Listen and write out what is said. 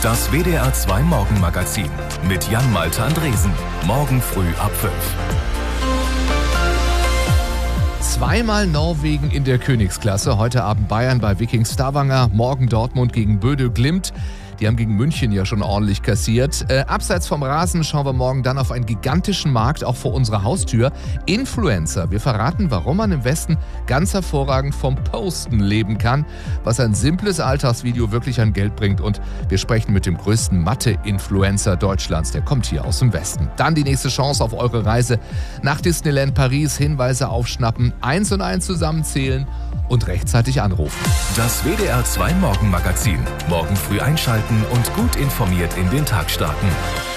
Das WDR 2 Morgenmagazin mit Jan-Malte Andresen. Morgen früh ab 5. Zweimal Norwegen in der Königsklasse. Heute Abend Bayern bei Viking Stavanger. Morgen Dortmund gegen Bodø Glimt. Die haben gegen München ja schon ordentlich kassiert. Abseits vom Rasen schauen wir morgen dann auf einen gigantischen Markt, auch vor unserer Haustür. Influencer. Wir verraten, warum man im Westen ganz hervorragend vom Posten leben kann, was ein simples Alltagsvideo wirklich an Geld bringt. Und wir sprechen mit dem größten Mathe-Influencer Deutschlands. Der kommt hier aus dem Westen. Dann die nächste Chance auf eure Reise nach Disneyland Paris. Hinweise aufschnappen, 1 und 1 zusammenzählen und rechtzeitig anrufen. Das WDR 2 Morgenmagazin. Morgen früh einschalten und gut informiert in den Tag starten.